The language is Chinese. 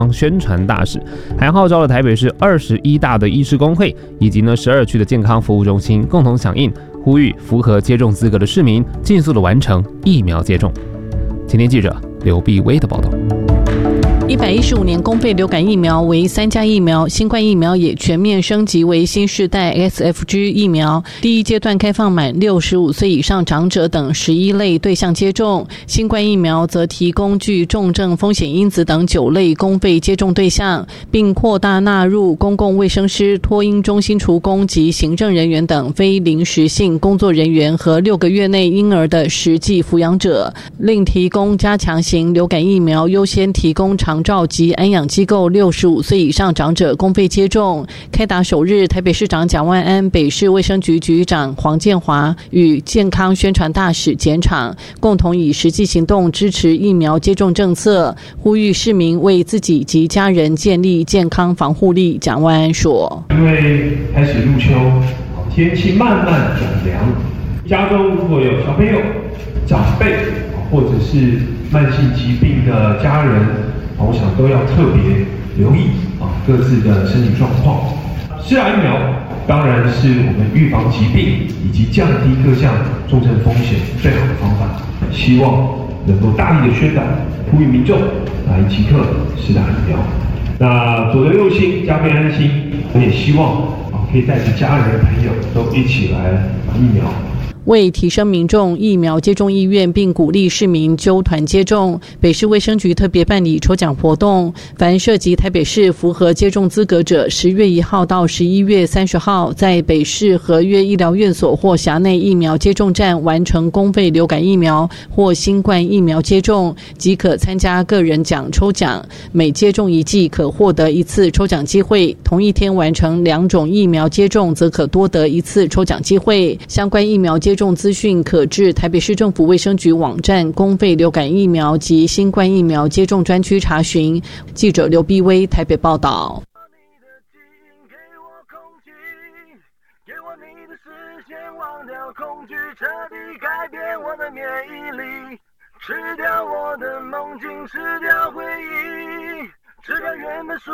宣传大使，还号召了台北市21大的医师公会以及12区的健康服务中心共同响应，呼吁符合接种资格的市民尽速的完成疫苗接种。今天记者刘碧威的报道。 115年公费流感疫苗为3价疫苗，新冠疫苗也全面升级为新世代 SFG 疫苗，第一阶段开放满65岁以上长者等11类对象接种，新冠疫苗则提供具重症风险因子等9类公费接种对象，并扩大纳入公共卫生师、托婴中心厨工及行政人员等非临时性工作人员和6个月内婴儿的实际抚养者，另提供加强型流感疫苗优先提供长照及安养机构65岁以上长者公费接种。开打首日，台北市长蒋万安、北市卫生局局长黄建华与健康宣传大使简场共同以实际行动支持疫苗接种政策，呼吁市民为自己及家人建立健康防护力。蒋万安说： 因为开始入秋，天气慢慢转凉，家中如果有小朋友、长辈或者是慢性疾病的家人，我想都要特别留意各自的身体状况。施打疫苗当然是我们预防疾病以及降低各项重症风险最好的方法。希望能够大力的宣导，呼吁民众来即刻施打疫苗。那左得右心，家便安心。我也希望可以带着家人朋友都一起来打疫苗。 为提升民众疫苗接种意愿，并鼓励市民揪团接种，北市卫生局特别办理抽奖活动，凡涉及台北市符合接种资格者，10月1号到11月30号，在北市合约医疗院所或辖内疫苗接种站完成公费流感疫苗或新冠疫苗接种，即可参加个人奖抽奖，每接种1剂可获得1次抽奖机会，同一天完成2种疫苗接种，则可多得1次抽奖机会。相关疫苗接种资讯可至台北市政府卫生局网站公费流感疫苗及新冠疫苗接种专区查询。记者刘碧威台北报道。 给我你的视线，忘掉恐惧，彻底改变我的免疫力，吃掉我的梦境，吃掉回忆，吃掉原本